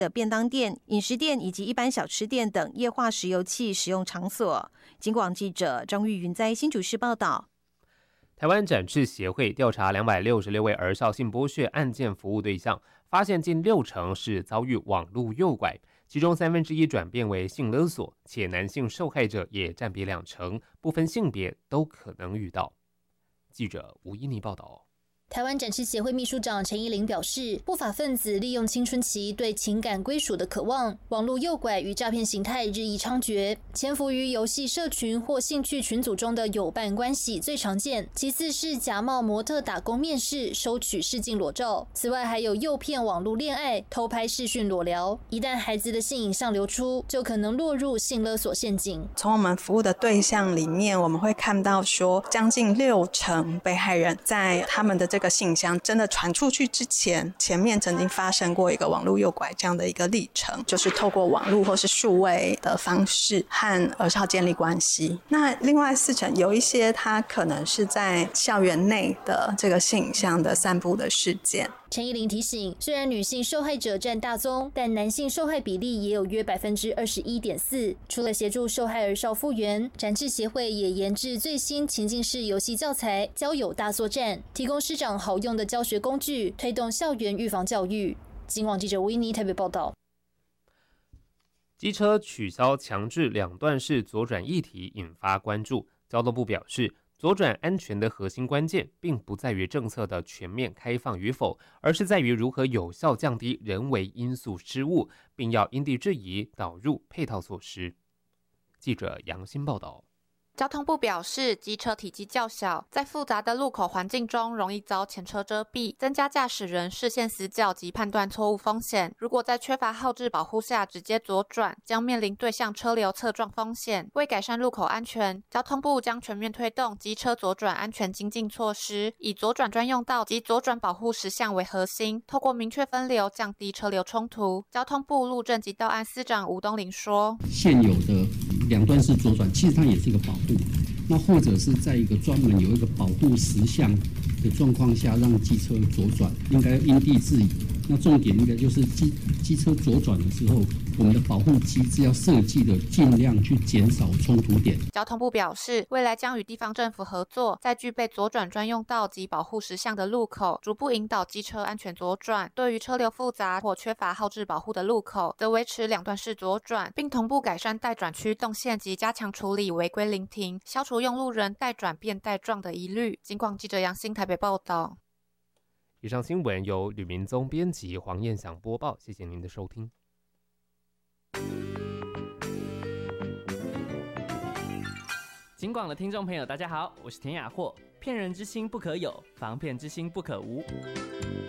的便当店、饮食店以及一般小吃店等液化石油气使用场所。警广记者张玉云在新竹市报道。 台湾展翅协会调查266位儿少性剥削案件服务对象，发现近60%是遭遇网络诱拐，其中1/3转变为性勒索，且男性受害者也占比20%，不分性别都可能遇到。记者吴依妮报道。 台湾展翅协会秘书长陈怡玲表示，不法分子利用青春期对情感归属的渴望，网络诱拐与诈骗形态日益猖獗。潜伏于游戏社群或兴趣群组中的友伴关系最常见，其次是假冒模特打工面试，收取试镜裸照。此外，还有诱骗网络恋爱、偷拍视讯裸聊。一旦孩子的性影像流出，就可能落入性勒索陷阱。 从我们服务的对象里面，我们会看到说，将近60%被害人在他们的这个信箱真的传出去之前，前面曾经发生过一个网络诱拐这样的一个历程，就是透过网络或是数位的方式和儿少建立关系。那另外4%有一些他可能是在校园内的这个性影像的散布的事件。 陈怡玲提醒，虽然女性受害者占大宗，但男性受害比例也有约21.4%。除了协助受害儿少复原，展翅协会也研制最新情境式游戏教材《交友大作战》，提供师长好用的教学工具，推动校园预防教育。警广记者吴依妮台北报道。 机车取消强制2段式左转议题引发关注，交通部表示，左转安全的核心关键，并不在于政策的全面开放与否，而是在于如何有效降低人为因素失误，并要因地制宜导入配套措施。记者杨欣报道。 交通部表示，机车体积较小，在复杂的路口环境中容易遭前车遮蔽，增加驾驶人视线死角及判断错误风险。如果在缺乏后置保护下直接左转，将面临对向车流侧撞风险。为改善路口安全，交通部将全面推动机车左转安全精进措施，以左转专用道及左转保护实项为核心，透过明确分流，降低车流冲突。交通部路政及道安司长吴东林说， 现有的2段式左转其实它也是一个保护，那或者是在一个专门有一个保护实项的状况下让机车左转，应该因地制宜。那重点应该就是机车左转的时候，我们的保护机制要设计的尽量去减少冲突点。 交通部表示，未来将与地方政府合作，在具备左转专用道及保护实项的路口，逐步引导机车安全左转。对于车流复杂或缺乏后置保护的路口，则维持2段式左转，并同步改善待转区动线及加强处理违规临停，消除用路人待转变待撞的疑虑。警广记者杨欣台北报道。 以上新闻由吕明宗编辑，黄燕祥播报，谢谢您的收听。 警广的听众朋友，大家好，我是田雅霍。骗人之心不可有，防骗之心不可无。